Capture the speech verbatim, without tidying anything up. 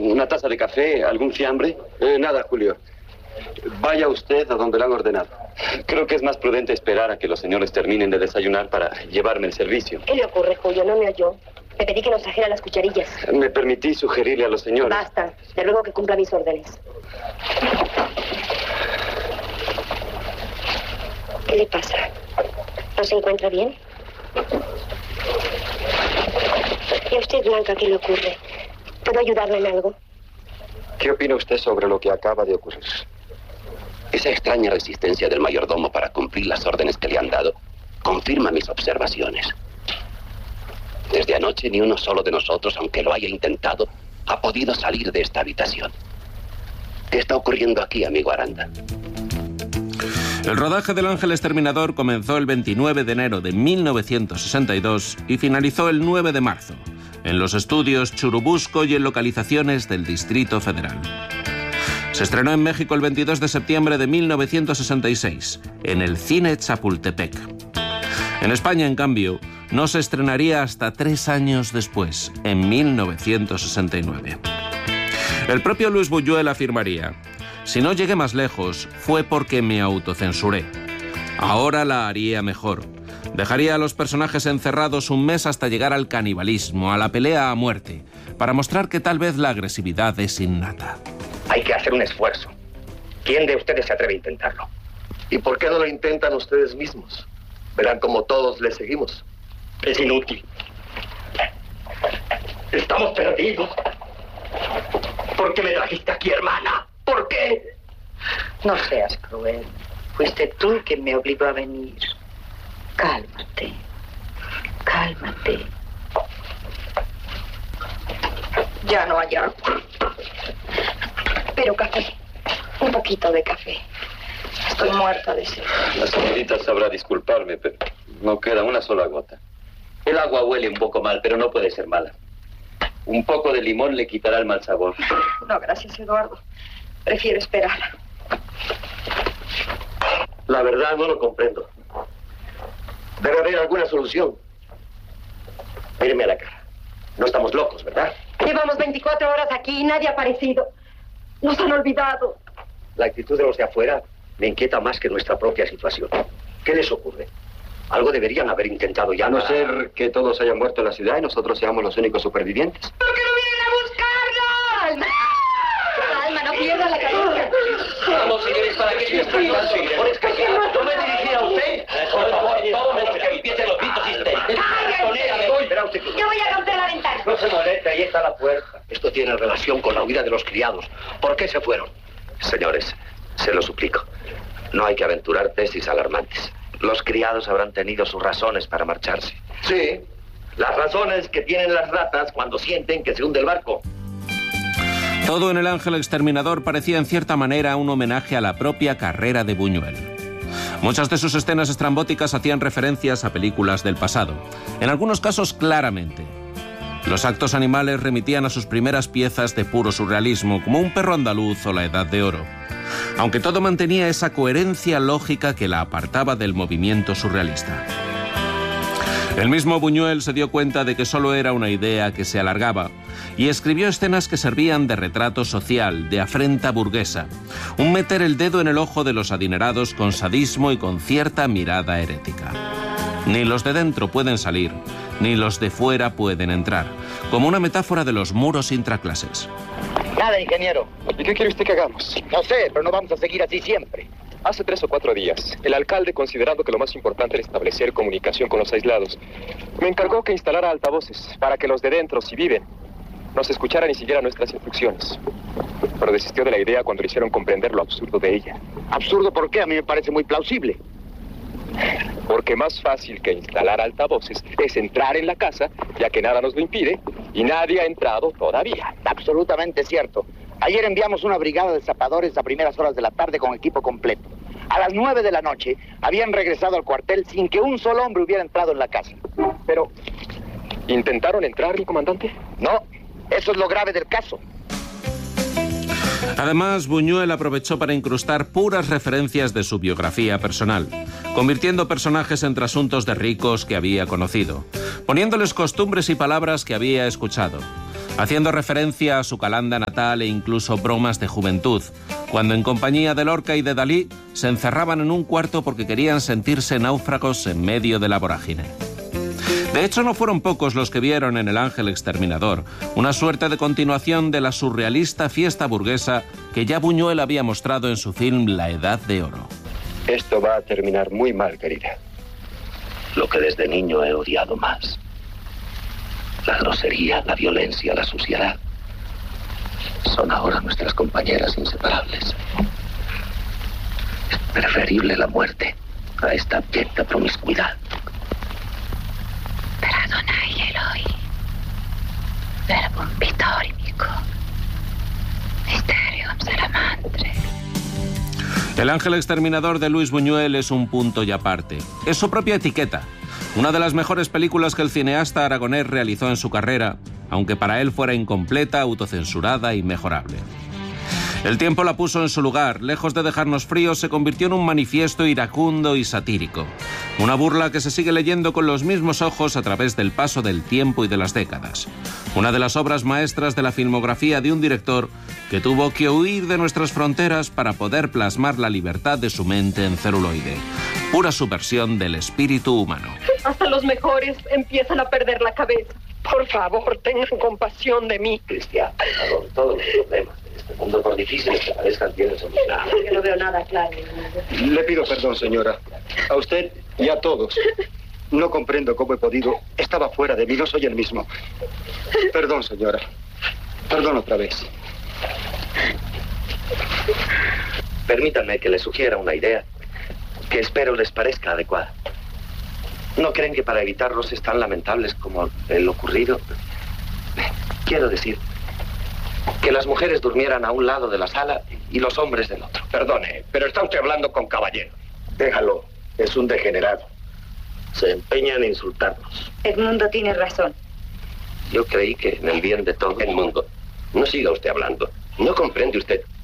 ¿Una taza de café? ¿Algún fiambre? Eh, nada, Julio. Vaya usted a donde le han ordenado. Creo que es más prudente esperar a que los señores terminen de desayunar para llevarme el servicio. ¿Qué le ocurre, Julio? No me oyó. Le pedí que nos trajera las cucharillas. Me permití sugerirle a los señores. Basta. Le ruego que cumpla mis órdenes. ¿Qué le pasa? ¿No se encuentra bien? ¿Y a usted, Blanca, qué le ocurre? ¿Puedo ayudarle en algo? ¿Qué opina usted sobre lo que acaba de ocurrir? Esa extraña resistencia del mayordomo para cumplir las órdenes que le han dado confirma mis observaciones. Desde anoche ni uno solo de nosotros, aunque lo haya intentado, ha podido salir de esta habitación. ¿Qué está ocurriendo aquí, amigo Aranda? El rodaje del Ángel Exterminador comenzó el veintinueve de enero de mil novecientos sesenta y dos y finalizó el nueve de marzo, en los estudios Churubusco y en localizaciones del Distrito Federal. Se estrenó en México el veintidós de septiembre de mil novecientos sesenta y seis, en el Cine Chapultepec. En España, en cambio, no se estrenaría hasta tres años después, en mil novecientos sesenta y nueve. El propio Luis Buñuel afirmaría: si no llegué más lejos, fue porque me autocensuré. Ahora la haría mejor. Dejaría a los personajes encerrados un mes hasta llegar al canibalismo, a la pelea a muerte, para mostrar que tal vez la agresividad es innata. Hay que hacer un esfuerzo. ¿Quién de ustedes se atreve a intentarlo? ¿Y por qué no lo intentan ustedes mismos? Verán como todos les seguimos. Es inútil. Estamos perdidos. ¿Por qué me trajiste aquí, hermana? ¿Por qué? No seas cruel. Fuiste tú quien me obligó a venir. Cálmate. Cálmate. Ya no hay agua. Pero café. Un poquito de café. Estoy muerta de sed. La señorita sabrá disculparme, pero no queda una sola gota. El agua huele un poco mal, pero no puede ser mala. Un poco de limón le quitará el mal sabor. No, gracias, Eduardo. Prefiero esperar. La verdad no lo comprendo. Debe haber alguna solución. Míreme a la cara. No estamos locos, ¿verdad? Llevamos veinticuatro horas aquí y nadie ha aparecido. Nos han olvidado. La actitud de los de afuera me inquieta más que nuestra propia situación. ¿Qué les ocurre? Algo deberían haber intentado ya. A no ser que todos hayan muerto en la ciudad y nosotros seamos los únicos supervivientes. ¿Por qué no vienen a buscarnos? Alma, no pierdas la cabeza. Vamos, señores, para que nuestras manos seguidores callados. No me dirigí a usted. Por favor, todos que empiecen los gritos histéricos. Yo voy a romper la ventana. No se moleste, ahí está la puerta. Esto tiene relación con la huida de los criados. ¿Por qué se fueron? Señores, se lo suplico. No hay que aventurar tesis alarmantes. Los criados habrán tenido sus razones para marcharse. Sí, las razones que tienen las ratas cuando sienten que se hunde el barco. Todo en El Ángel Exterminador parecía en cierta manera un homenaje a la propia carrera de Buñuel. Muchas de sus escenas estrambóticas hacían referencias a películas del pasado, en algunos casos claramente. Los actos animales remitían a sus primeras piezas de puro surrealismo, como Un perro andaluz o La Edad de Oro. Aunque todo mantenía esa coherencia lógica que la apartaba del movimiento surrealista. El mismo Buñuel se dio cuenta de que solo era una idea que se alargaba y escribió escenas que servían de retrato social, de afrenta burguesa, un meter el dedo en el ojo de los adinerados con sadismo y con cierta mirada herética. Ni los de dentro pueden salir, ni los de fuera pueden entrar, como una metáfora de los muros intraclases. Nada, ingeniero. ¿Y qué quiere usted que hagamos? No sé, pero no vamos a seguir así siempre. Hace tres o cuatro días, el alcalde, considerando que lo más importante era establecer comunicación con los aislados, me encargó que instalara altavoces para que los de dentro, si viven, nos escucharan y siguieran nuestras instrucciones. Pero desistió de la idea cuando le hicieron comprender lo absurdo de ella. ¿Absurdo por qué? A mí me parece muy plausible. Porque más fácil que instalar altavoces es entrar en la casa, ya que nada nos lo impide, y nadie ha entrado todavía. Absolutamente cierto. Ayer enviamos una brigada de zapadores a primeras horas de la tarde con equipo completo. A las nueve de la noche habían regresado al cuartel sin que un solo hombre hubiera entrado en la casa. Pero, ¿intentaron entrar, mi comandante? No, eso es lo grave del caso. Además, Buñuel aprovechó para incrustar puras referencias de su biografía personal, convirtiendo personajes en trasuntos de ricos que había conocido, poniéndoles costumbres y palabras que había escuchado. haciendo referencia a su Calanda natal e incluso bromas de juventud, cuando en compañía de Lorca y de Dalí se encerraban en un cuarto porque querían sentirse náufragos en medio de la vorágine. De hecho, no fueron pocos los que vieron en El Ángel Exterminador una suerte de continuación de la surrealista fiesta burguesa que ya Buñuel había mostrado en su film La Edad de Oro. Esto va a terminar muy mal, querida. Lo que desde niño he odiado más. La grosería, la violencia, la suciedad. Son ahora nuestras compañeras inseparables. Es preferible la muerte a esta abyecta promiscuidad. Perdonai Eloi, verbum pittorimico, mysterium salamandre. El Ángel Exterminador de Luis Buñuel es un punto y aparte. Es su propia etiqueta. Una de las mejores películas que el cineasta aragonés realizó en su carrera, aunque para él fuera incompleta, autocensurada y mejorable. El tiempo la puso en su lugar. Lejos de dejarnos fríos, se convirtió en un manifiesto iracundo y satírico. Una burla que se sigue leyendo con los mismos ojos a través del paso del tiempo y de las décadas. Una de las obras maestras de la filmografía de un director que tuvo que huir de nuestras fronteras para poder plasmar la libertad de su mente en celuloide. Pura subversión del espíritu humano. Hasta los mejores empiezan a perder la cabeza. Por favor, tengan compasión de mí. Cristian, por favor, todos los problemas de este mundo, por difíciles que parezcan, tienen solución. Yo no veo nada claro. Le pido perdón, señora. A usted y a todos. No comprendo cómo he podido. Estaba fuera de mí, no soy el mismo. Perdón, señora. Perdón otra vez. Permítanme que les sugiera una idea que espero les parezca adecuada. ¿No creen que para evitar roces tan lamentables como el ocurrido? Quiero decir, que las mujeres durmieran a un lado de la sala y los hombres del otro. Perdone, pero está usted hablando con caballero. Déjalo, es un degenerado. Se empeña en insultarnos. Edmundo tiene razón. Yo creí que en el bien de todo... Edmundo, no siga usted hablando. ¿No comprende usted